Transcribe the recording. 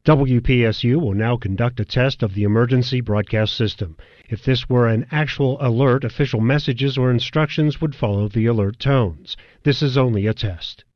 WPSU will now conduct a test of the emergency broadcast system. If this were an actual alert, official messages or instructions would follow the alert tones. This is only a test.